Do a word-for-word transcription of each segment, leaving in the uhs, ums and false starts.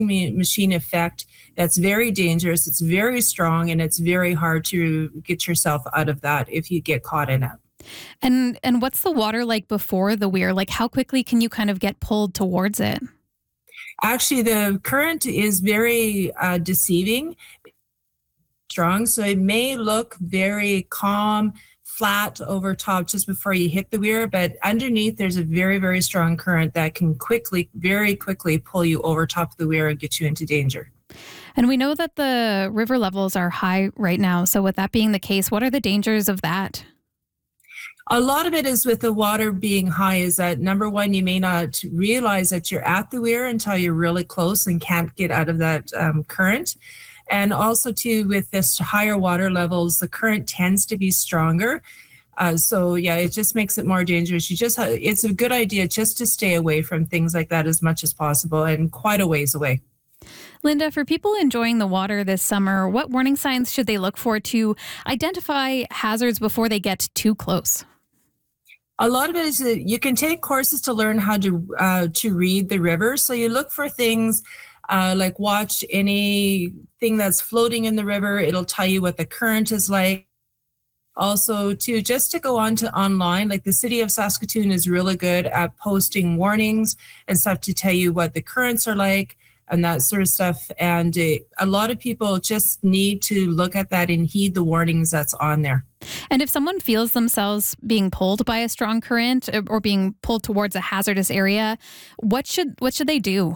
machine effect that's very dangerous. It's very strong, and it's very hard to get yourself out of that if you get caught in it. And and what's the water like before the weir? Like, how quickly can you kind of get pulled towards it? Actually, the current is very uh, deceiving, strong, so it may look very calm, flat over top just before you hit the weir, but underneath there's a very, very strong current that can quickly, very quickly pull you over top of the weir and get you into danger. And we know that the river levels are high right now. So with that being the case, what are the dangers of that? A lot of it is with the water being high is that, number one, you may not realize that you're at the weir until you're really close and can't get out of that um, current. And also, too, with this higher water levels, the current tends to be stronger. Uh, so, yeah, it just makes it more dangerous. You just, ha- it's a good idea just to stay away from things like that as much as possible, and quite a ways away. Linda, for people enjoying the water this summer, what warning signs should they look for to identify hazards before they get too close? A lot of it is that you can take courses to learn how to uh, to read the river. So you look for things uh, like watch anything that's floating in the river. It'll tell you what the current is like. Also, to just to go on to online, like the city of Saskatoon is really good at posting warnings and stuff to tell you what the currents are like and that sort of stuff. And uh, a lot of people just need to look at that and heed the warnings that's on there. And if someone feels themselves being pulled by a strong current or being pulled towards a hazardous area, what should what should they do?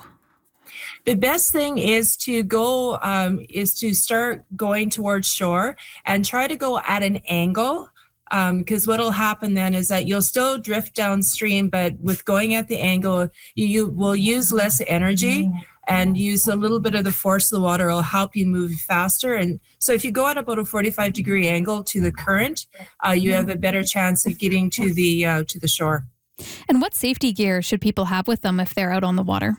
The best thing is to go um, is to start going towards shore and try to go at an angle. Because um, what will happen then is that you'll still drift downstream, but with going at the angle, you, you will use less energy and use a little bit of the force of the water will help you move faster. And so if you go at about a forty-five degree angle to the current, uh, you have a better chance of getting to the uh, to the shore. And what safety gear should people have with them if they're out on the water?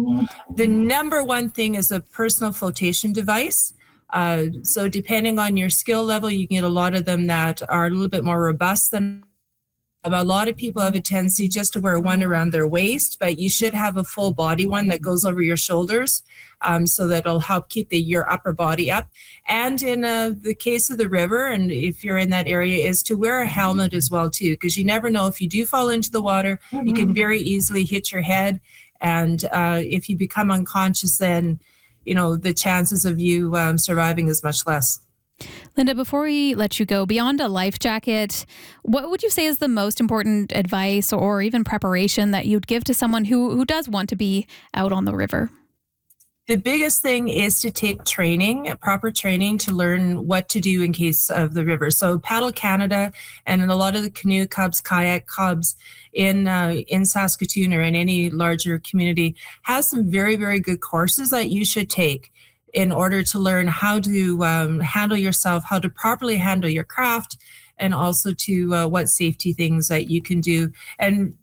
The number one thing is a personal flotation device. Uh, so depending on your skill level, you can get a lot of them that are a little bit more robust than a lot of people have a tendency just to wear one around their waist, but you should have a full body one that goes over your shoulders, um, so that it'll help keep the, your upper body up. And in uh, the case of the river, and if you're in that area, is to wear a helmet as well too, because you never know if you do fall into the water, mm-hmm. you can very easily hit your head. And uh, if you become unconscious, then, you know, the chances of you um, surviving is much less. Linda, before we let you go, beyond a life jacket, what would you say is the most important advice or even preparation that you'd give to someone who, who does want to be out on the river? The biggest thing is to take training, proper training to learn what to do in case of the river. So Paddle Canada and a lot of the canoe clubs, kayak clubs in uh, in Saskatoon or in any larger community has some very, very good courses that you should take in order to learn how to um, handle yourself, how to properly handle your craft, and also to uh, what safety things that you can do. And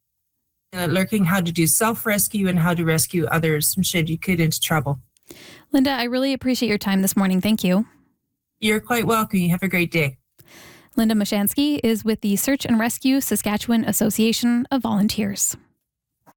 Uh, learning how to do self-rescue and how to rescue others should you get into trouble. Linda, I really appreciate your time this morning. Thank you. You're quite welcome. You have a great day. Linda Mashansky is with the Search and Rescue Saskatchewan Association of Volunteers.